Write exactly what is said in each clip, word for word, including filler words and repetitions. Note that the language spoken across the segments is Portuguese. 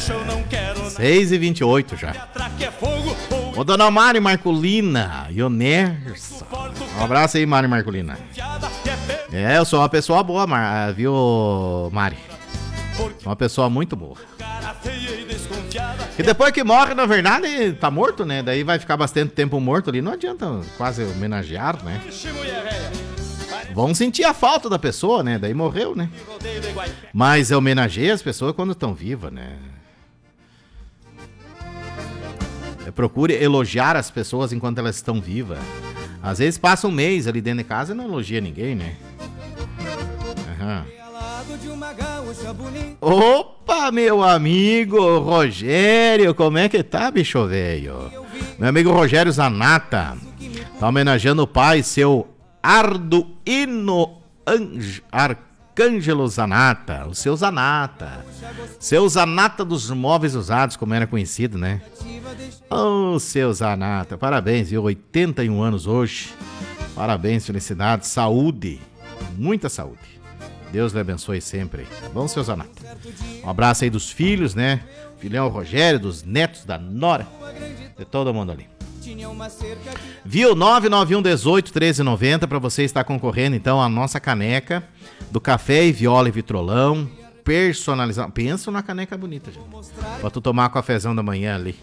seis e vinte e oito já. Ô, dona Mari Marculina, Ionerson. Um abraço aí, Mari Marculina. É, eu sou uma pessoa boa, Mar... viu, Mari? Sou uma pessoa muito boa. E depois que morre, na verdade, tá morto, né? Daí vai ficar bastante tempo morto ali. Não adianta quase homenagear, né? Vão sentir a falta da pessoa, né? Daí morreu, né? Mas eu homenageio as pessoas quando estão vivas, né? Eu procure elogiar as pessoas enquanto elas estão vivas. Às vezes passa um mês ali dentro de casa e não elogia ninguém, né? Aham. Opa, meu amigo Rogério, como é que tá, bicho velho? Meu amigo Rogério Zanata tá homenageando o pai, seu Arduino Anj... Arcângelo Zanata, o seu Zanata, seu Zanata dos móveis usados, como era conhecido, né? Ô, oh, seu Zanata, parabéns, viu? oitenta e um anos hoje. Parabéns, felicidade, saúde, muita saúde. Deus lhe abençoe sempre. Bom, seu Zanata. Um abraço aí dos filhos, né? Filhão Rogério, dos netos da Nora, de todo mundo ali. Viu? nove nove um dezoito treze noventa para você estar concorrendo então a nossa caneca do Café e Viola e Vitrolão personalizado. Pensa na caneca bonita, gente, pra tu tomar com a cafezão da manhã ali,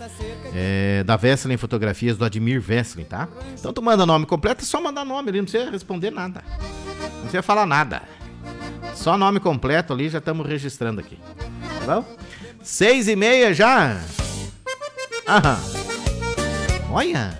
é, da Vesselin Fotografias, do Admir Vesselin, tá? Então tu manda nome completo, é só mandar nome ali, não precisa responder nada, não precisa falar nada, só nome completo ali, já estamos registrando aqui, tá bom? Seis e meia já. Aham. Olha,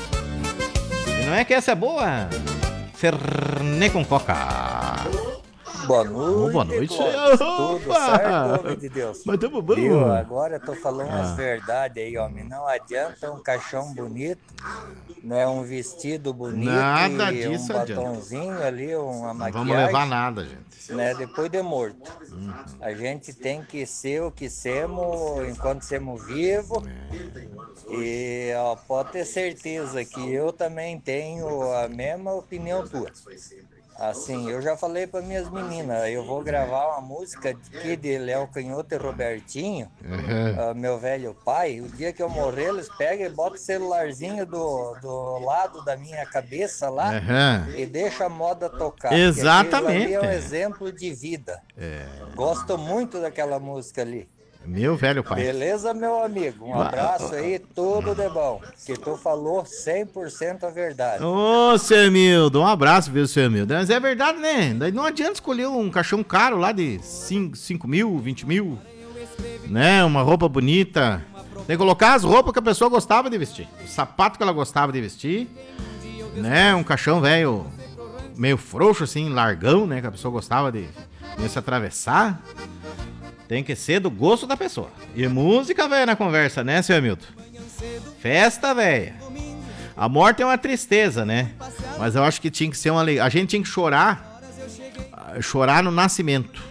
e não é que essa é boa? Fernet com coca. Boa noite. Oh, boa noite. Tudo certo, homem de Deus? Mas tamo bom. Viu? Agora eu tô falando ah. as verdades aí, homem. Não adianta um caixão bonito, né? Um vestido bonito, nada e disso um batonzinho adianta. Ali, uma maquiagem. Não vamos levar nada, gente. Né? Depois de morto. Uhum. A gente tem que ser o que somos enquanto somos vivos. É. E ó, pode ter certeza que eu também tenho a mesma opinião tua. Assim, eu já falei para minhas meninas, eu vou gravar uma música aqui de Léo Canhoto e Robertinho, uhum. uh, meu velho pai. O dia que eu morrer, eles pegam e botam o celularzinho do, do lado da minha cabeça lá, uhum. e deixa a moda tocar. Exatamente. Ali é um exemplo de vida. É. Gosto muito daquela música ali. Meu velho pai. Beleza, meu amigo? Um abraço aí, tudo de bom. Que tu falou cem por cento a verdade. Ô, seu Emildo, um abraço, viu, seu Emildo? Mas é verdade, né? Daí não adianta escolher um caixão caro lá de cinco mil, vinte mil, né? Uma roupa bonita. Tem que colocar as roupas que a pessoa gostava de vestir. O sapato que ela gostava de vestir, né? Um caixão velho, meio frouxo assim, largão, né? Que a pessoa gostava de, de se atravessar. Tem que ser do gosto da pessoa. E música, velho, na conversa, né, seu Hamilton? Festa, velho. A morte é uma tristeza, né? Mas eu acho que tinha que ser uma... A gente tinha que chorar. Chorar no nascimento.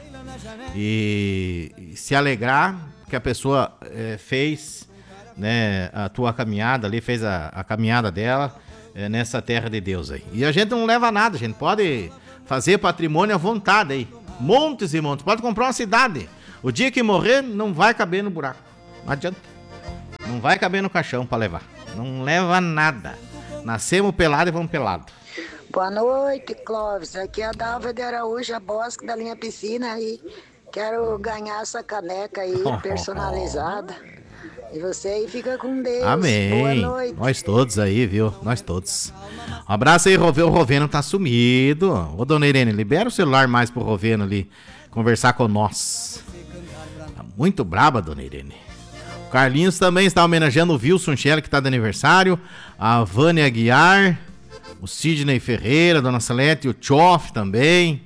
E, e se alegrar que a pessoa é, fez, né, a tua caminhada ali, fez a, a caminhada dela é, nessa terra de Deus aí. E a gente não leva nada, a gente pode fazer patrimônio à vontade aí. Montes e montes. Pode comprar uma cidade. O dia que morrer, não vai caber no buraco. Não adianta. Não vai caber no caixão pra levar. Não leva nada. Nascemos pelado e vamos pelado. Boa noite, Clóvis. Aqui é a Dalva de Araújo, a Bosque da linha piscina aí. Quero ganhar essa caneca aí, personalizada. E você aí fica com Deus. Amém. Boa noite. Nós todos aí, viu? Nós todos. Um abraço aí, Roveno. O Roveno tá sumido. Ô, dona Irene, libera o celular mais pro Roveno ali conversar com nós. Tá muito braba, dona Irene. O Carlinhos também está homenageando o Wilson Schella, que tá de aniversário. A Vânia Aguiar. O Sidney Ferreira, a dona Salete, o Tchoff também.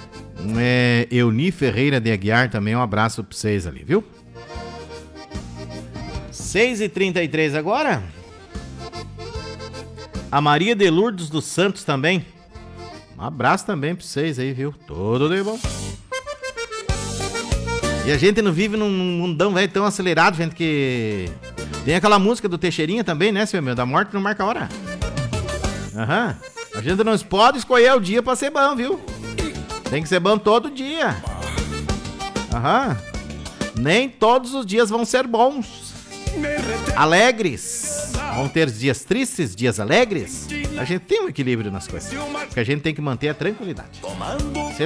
É, Euni Ferreira de Aguiar também. Um abraço pra vocês ali, viu? seis e trinta e três agora. A Maria de Lourdes dos Santos também. Um abraço também pra vocês aí, viu? Tudo de bom. E a gente não vive num mundão velho tão acelerado, gente, que... Tem aquela música do Teixeirinha também, né, seu meu? Da morte não marca a hora. Aham. A gente não pode escolher o dia pra ser bom, viu? Tem que ser bom todo dia. Aham. Nem todos os dias vão ser bons, alegres. Vão ter dias tristes, dias alegres. A gente tem um equilíbrio nas coisas. O que a gente tem que manter é a tranquilidade. Se